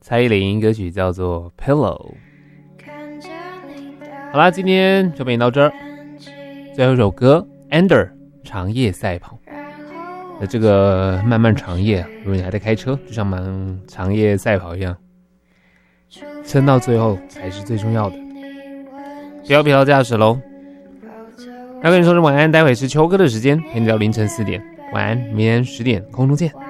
蔡依林歌曲叫做 Pillow。 好啦，今天就陪你到这儿。最后一首歌 Ender 长夜赛跑。这个漫漫长夜，如果你还在开车，就像长夜赛跑一样，撑到最后才是最重要的。不要疲劳驾驶咯。要跟你说声晚安，待会是秋哥的时间，陪你到凌晨4点。晚安，明天10点空中见。